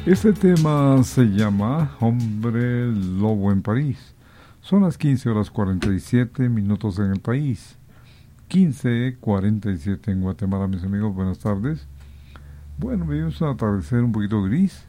Este tema se llama Hombre Lobo en París. Son las 15 horas 47 minutos en el país. 15:47 en Guatemala, mis amigos. Buenas tardes. Bueno, vivimos un atardecer un poquito gris.